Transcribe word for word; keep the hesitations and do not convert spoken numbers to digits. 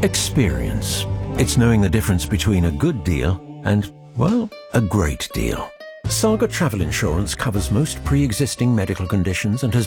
Experience. It's knowing the difference between a good deal and, well, a great deal. Saga Travel Insurance covers most pre-existing medical conditions and has